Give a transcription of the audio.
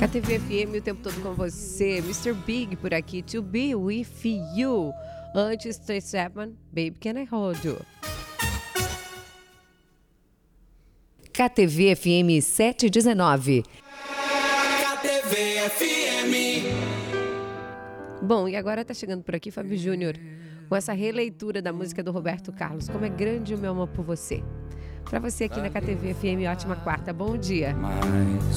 KTV FM o tempo todo com você. Mr. Big por aqui. To be with you. Antes, Tracy Chapman, Baby Can I Hold You. KTV FM 719. KTV FM. Bom, e agora tá chegando por aqui Fábio Júnior com essa releitura da música do Roberto Carlos. Como é grande o meu amor por você. Para você aqui na KTV FM, ótima quarta. Bom dia.